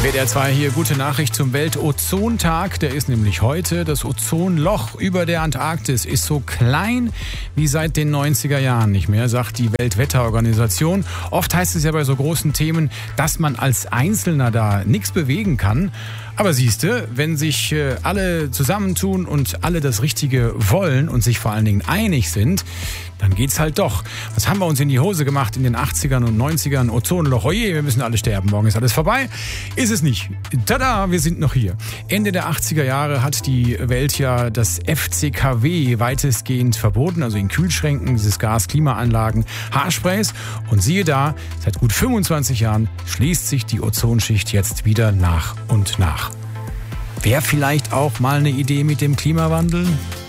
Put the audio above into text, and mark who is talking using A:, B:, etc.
A: WDR 2 hier, gute Nachricht zum Weltozontag. Der ist nämlich heute. Das Ozonloch über der Antarktis ist so klein wie seit den 90er Jahren nicht mehr, sagt die Weltwetterorganisation. Oft heißt es ja bei so großen Themen, dass man als Einzelner da nichts bewegen kann. Aber siehste, wenn sich alle zusammentun und alle das Richtige wollen und sich vor allen Dingen einig sind, dann geht's halt doch. Was haben wir uns in die Hose gemacht in den 80ern und 90ern? Ozonloch, oje, wir müssen alle sterben, morgen ist alles vorbei. Ist es nicht. Tada, wir sind noch hier. Ende der 80er Jahre hat die Welt ja das FCKW weitestgehend verboten, also in Kühlschränken, dieses Gas, Klimaanlagen, Haarsprays. Und siehe da, seit gut 25 Jahren schließt sich die Ozonschicht jetzt wieder nach und nach. Wäre vielleicht auch mal eine Idee mit dem Klimawandel?